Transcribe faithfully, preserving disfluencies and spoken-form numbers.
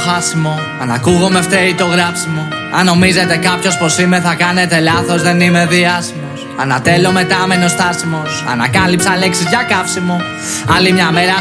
χάσιμο. Αν ακούγομαι φταίει το γράψιμο. Αν νομίζετε κάποιος πως είμαι θα κάνετε λάθος, δεν είμαι διάσημος. Ανατέλω μετά μένω στάσιμος. Ανακάλυψα λέξεις για καύσιμο. Άλλη μια μέρα